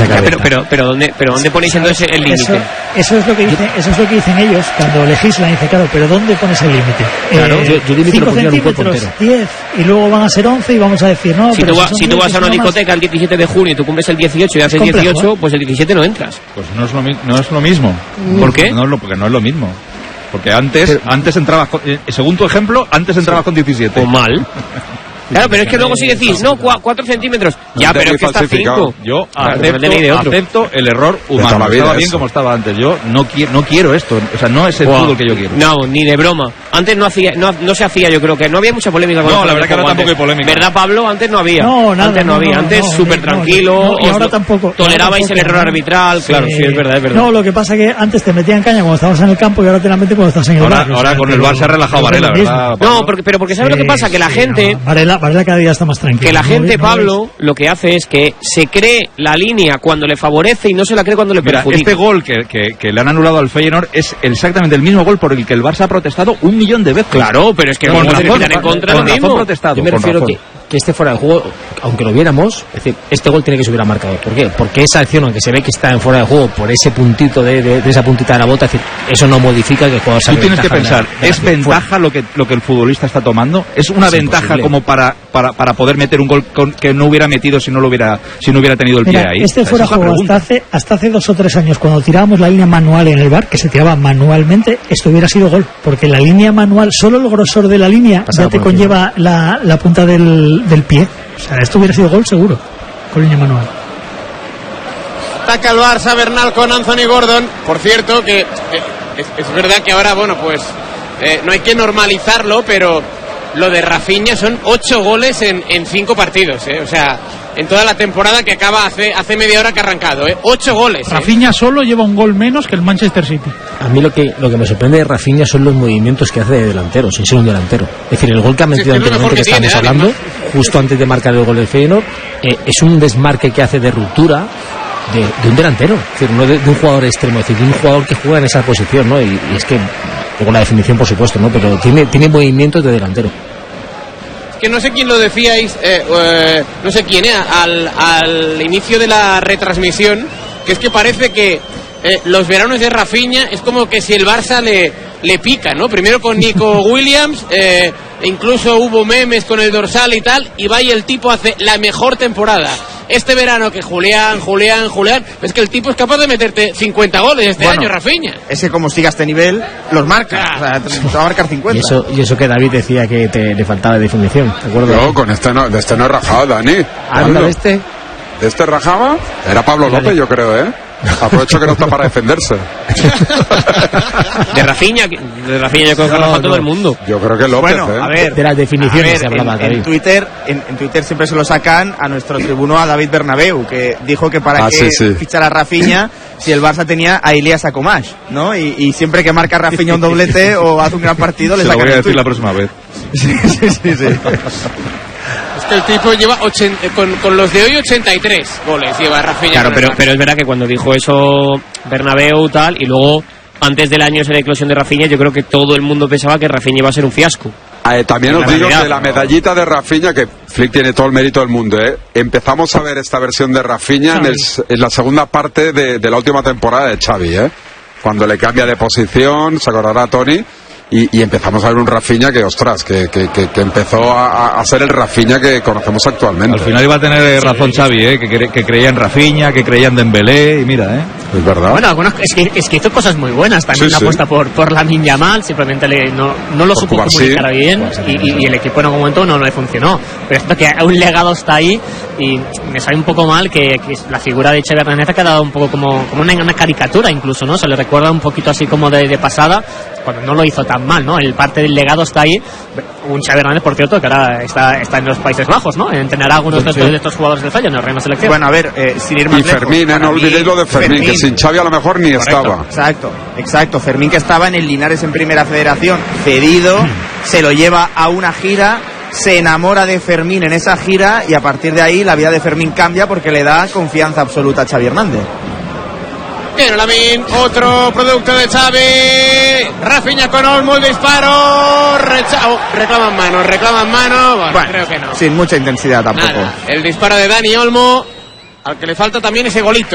Pero ¿dónde ponéis entonces el límite? Eso es lo que dicen ellos cuando legislan. Dice, claro, pero ¿dónde pones el límite? Claro, yo límite 5 lo pondría en un centímetros, cuerpo entero. 10, y luego van a ser 11 y vamos a decir, no, si tú vas a una discoteca el 17 de junio y tú cumples el 18 y haces 18, pues el 17 no entras. Pues no es lo mismo. ¿Por qué? Porque no es lo mismo. Porque antes entrabas según tu ejemplo, antes entrabas con 17. O mal. Claro, pero es que luego si decís, no, 4 centímetros. Ya, pero es que está 5. Yo acepto el error humano. Estaba bien como estaba antes. Yo no quiero esto. O sea, no es el fútbol que yo quiero. No, ni de broma. Antes no se hacía, yo creo que no había mucha polémica con la verdad que ahora tampoco hay polémica. ¿Verdad, Pablo? Antes no había. Antes no había. Antes súper tranquilo. Y ahora tampoco. Tolerabais el error arbitral. Claro, sí, es verdad. No, lo que pasa es que antes te metían caña cuando estabas en el campo y ahora te la meten cuando estás en el bar. Ahora con el bar se ha relajado Varela, ¿verdad? No, pero porque ¿sabes lo que pasa? Que la gente... Varela cada día está más tranquilo. Que la gente, Pablo, lo que hace es que se cree la línea cuando le favorece y no se la cree cuando le perjudica. Este gol que le han anulado al Feyenoord es exactamente el mismo gol por el que el Barça ha protestado 1.000.000 de veces. Claro, pero es que con razón, en contra con razón protestado. Yo me refiero que este fuera de juego, aunque lo viéramos, es decir, este gol tiene que subir a marcador. ¿Por qué? Porque esa acción, aunque se ve que está en fuera de juego por ese puntito de esa puntita de la bota, es decir, eso no modifica que el jugador salga. Tú tienes que pensar, ¿es ventaja lo que el futbolista está tomando? ¿Es una ventaja como para poder meter un gol que no hubiera metido si no hubiera tenido el pie ahí? Este fuera de juego hasta hace 2 o 3 años, cuando tirábamos la línea manual en el bar, que se tiraba manualmente, esto hubiera sido gol, porque la línea manual, solo el grosor de la línea ya te conlleva la punta del pie. O sea, esto hubiera sido gol seguro con línea manual. Ataca el Barça Bernal con Anthony Gordon. Por cierto que es verdad que ahora, bueno, pues no hay que normalizarlo, pero lo de Rafinha son 8 goles en 5 partidos, o sea, en toda la temporada que acaba hace media hora que ha arrancado, 8 goles. Rafinha solo lleva un gol menos que el Manchester City. A mí lo que me sorprende de Rafinha son los movimientos que hace de delantero, sin ser un delantero. Es decir, el gol que ha metido anteriormente que estábamos hablando, justo antes de marcar el gol del Feyenoord, es un desmarque que hace de ruptura de un delantero, es decir, no de un jugador extremo, es decir, de un jugador que juega en esa posición, ¿no? Y es que, con la definición por supuesto, ¿no? Pero tiene movimientos de delantero. Que no sé quién lo decíais, no sé quién, al inicio de la retransmisión, que es que parece que los veranos de Rafinha es como que si el Barça le pica, ¿no? Primero con Nico Williams, incluso hubo memes con el dorsal y tal, y va y el tipo hace la mejor temporada. Este verano que Julián, es que el tipo es capaz de meterte 50 goles este año, Rafinha. Ese como siga este nivel, los marca. O sea, te va a marcar 50. Y eso que David decía que le faltaba de definición, ¿de acuerdo? No, con de este no he rajado, Dani. ¿De este? ¿De este rajaba? Era Pablo López, yo creo, Aprovecho que no está para defenderse. De Rafinha yo creo que raja todo el mundo. Yo creo que López, bueno, a ver, de las definiciones se hablaba, en Twitter siempre se lo sacan a nuestro tribuno, a David Bernabéu, que dijo que para fichar a Rafinha si el Barça tenía a Ilias Akomash, ¿no? Y siempre que marca Rafinha un doblete o hace un gran partido le sacan. Se lo voy a decir la próxima vez. Sí. Es que el tipo lleva con los de hoy 83 goles lleva Rafinha. Claro, pero es verdad que cuando dijo eso Bernabéu tal, y luego antes del año esa eclosión de Rafinha, yo creo que todo el mundo pensaba que Rafinha iba a ser un fiasco. También os digo que la medallita de Rafinha, que Flick tiene todo el mérito del mundo, empezamos a ver esta versión de Rafinha en la segunda parte de la última temporada de Xavi, cuando le cambia de posición, se acordará Tony. Y empezamos a ver un Rafinha que, ostras, que empezó a ser el Rafinha que conocemos actualmente. Al final iba a tener razón Xavi, que creía en Rafinha, que creía en Dembélé, y mira, es verdad. Bueno, es que hizo cosas muy buenas. También la apuesta por Lamine Yamal, simplemente no lo supo comunicar bien, y el equipo en algún momento no le funcionó. Pero es que un legado está ahí, y me sale un poco mal que la figura de Xavi Hernández ha quedado un poco como una caricatura incluso, ¿no? Se le recuerda un poquito así como de pasada, cuando no lo hizo tan mal, ¿no? El parte del legado está ahí. Un Xavi Hernández, por cierto, que ahora está en los Países Bajos, ¿no? Entrenará a algunos de estos jugadores del Feyenoord en la Reina Selección. Bueno, a ver, sin ir más lejos. Y Fermín, no olvidéis lo de Fermín, que sin Xavi a lo mejor ni estaba. Exacto. Fermín, que estaba en el Linares en Primera Federación, cedido, se lo lleva a una gira, se enamora de Fermín en esa gira, y a partir de ahí la vida de Fermín cambia porque le da confianza absoluta a Xavi Hernández. Bien, Lamine, otro producto de Xavi. Rafinha con Olmo, el disparo. Reclaman mano. Bueno, creo que no. Sin mucha intensidad tampoco. Nada. El disparo de Dani Olmo, al que le falta también ese golito,